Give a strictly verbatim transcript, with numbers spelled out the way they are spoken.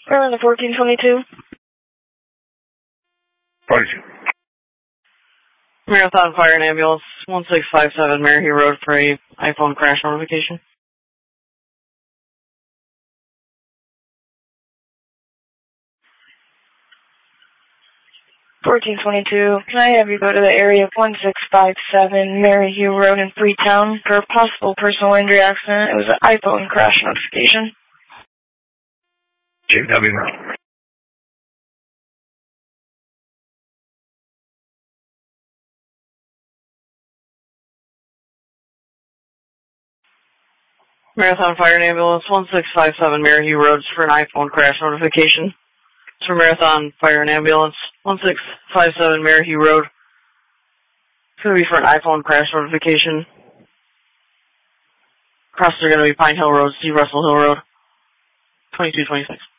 We're on the fourteen twenty-two. forty-two. Marathon Fire and Ambulance, one six five seven Maryhill Road for a iPhone crash notification. fourteen twenty-two, can I have you go to the area of one six five seven Maryhill Road in Freetown for a possible personal injury accident? It was an iPhone crash notification. J W. Marathon Fire and Ambulance, one six five seven Maryhill Road for an iPhone crash notification. It's for Marathon Fire and Ambulance, one six five seven Maryhill Road. It's going to be for an iPhone crash notification. Crossers are going to be Pine Hill Road, Steve Russell Hill Road, twenty-two twenty-six.